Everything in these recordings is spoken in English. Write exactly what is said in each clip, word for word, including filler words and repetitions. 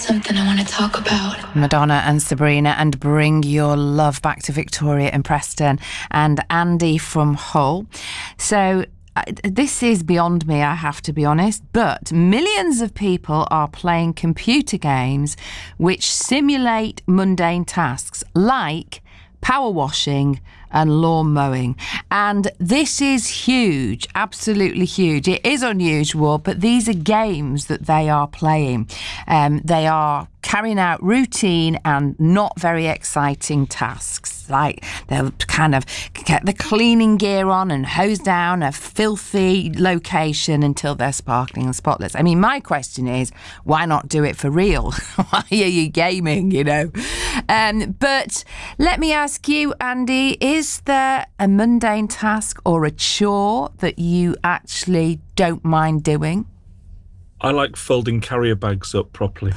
something I want to talk about. Madonna and Sabrina, and Bring Your Love back to Victoria and Preston, and Andy from Hull. So uh, this is beyond me, I have to be honest, but millions of people are playing computer games which simulate mundane tasks like power washing and lawn mowing. And this is huge, absolutely huge. It is unusual, but these are games that they are playing. Um, they are carrying out routine and not very exciting tasks. Like they'll kind of get the cleaning gear on and hose down a filthy location until they're sparkling and spotless. I mean, my question is, why not do it for real? Why are you gaming, you know? Um, but let me ask you, Andy, is there a mundane task or a chore that you actually don't mind doing? I like folding carrier bags up properly.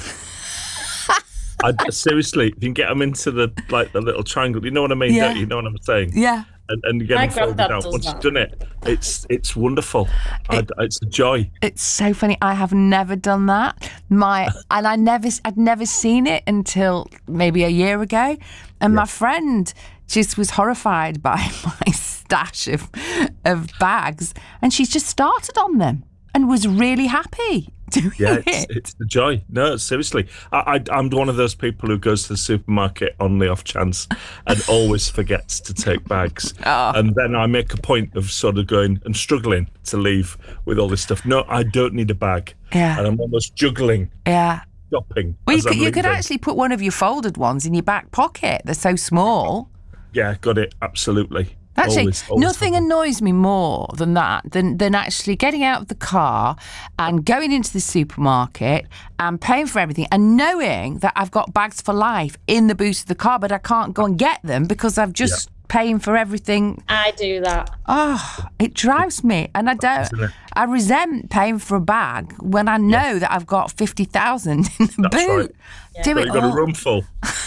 I, seriously, you can get them into the like the little triangle. You know what I mean? Yeah. Don't you? You know what I'm saying? Yeah. And, and you get My them folded granddad out. does Once that. you've done it, it's it's wonderful. It, I, it's a joy. It's so funny. I have never done that. My and I never, I'd never seen it until maybe a year ago. And my friend just was horrified by my stash of of bags, and she's just started on them and was really happy doing Yeah, it. it's, it's the joy. No, seriously. I, I, I'm one of those people who goes to the supermarket on the off chance and always forgets to take bags. Oh. And then I make a point of sort of going and struggling to leave with all this stuff. No, I don't need a bag. Yeah. And I'm almost juggling, Yeah. shopping. Well, you as could, I'm you could leaving. actually put one of your folded ones in your back pocket. They're so small. Yeah, got it. Absolutely. Actually, Always, always nothing have one. annoys me more than that, than, than actually getting out of the car and going into the supermarket and paying for everything and knowing that I've got bags for life in the boot of the car, but I can't go and get them because I've just paying for everything. I do that. Oh, it drives me. And I don't, Isn't it? I resent paying for a bag when I know that I've got fifty thousand in the That's boot. right. Do But it you've got a all. room full.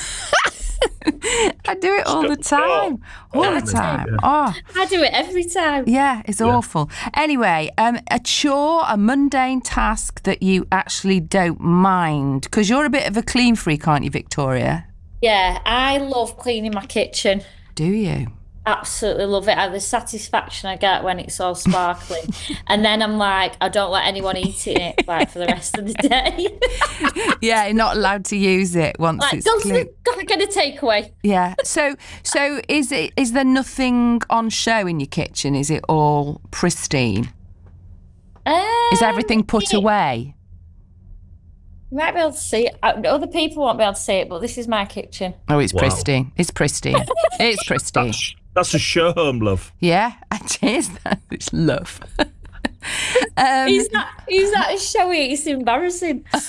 I do it all the time. All Oh, the yeah. time. Oh. I do it every time. Yeah, it's Yeah. awful. Anyway, um, a chore, a mundane task that you actually don't mind, because you're a bit of a clean freak, aren't you, Victoria? Yeah, I love cleaning my kitchen. Do you? Absolutely love it. And the satisfaction I get when it's all sparkling. And then I'm like, I don't let anyone eat it like for the rest of the day. Yeah, you're not allowed to use it once Like, it's go to clean. the, gotta get a takeaway. Yeah. So, so is it? Is there nothing on show in your kitchen? Is it all pristine? Is Um, everything put yeah. away? You might be able to see it. Uh, Other people won't be able to see it, but this is my kitchen. Oh, it's Wow. pristine. It's pristine. It's pristine. That's, that's a show home, love. Yeah, it is. It's love. um, He's not, he's not showy, it's embarrassing.